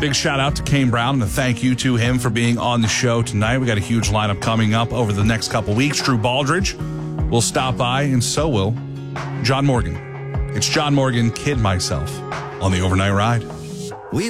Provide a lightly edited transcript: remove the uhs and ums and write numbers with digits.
Big shout out to Kane Brown and a thank you to him for being on the show tonight. We got a huge lineup coming up over the next couple weeks. Drew Baldridge will stop by, and so will John Morgan. It's John Morgan, Kid Myself, on the Overnight Ride.